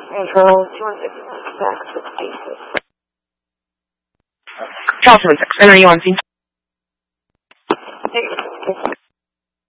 Control 216, back 60. Charles 216, and are you on scene?